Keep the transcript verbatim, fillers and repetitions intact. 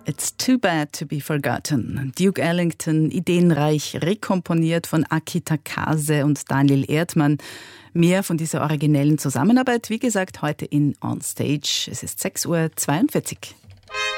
It's Too Bad to Be Forgotten. Duke Ellington, ideenreich rekomponiert von Aki Takase und Daniel Erdmann. Mehr von dieser originellen Zusammenarbeit, wie gesagt, heute in On Stage. Es ist sechs Uhr zweiundvierzig.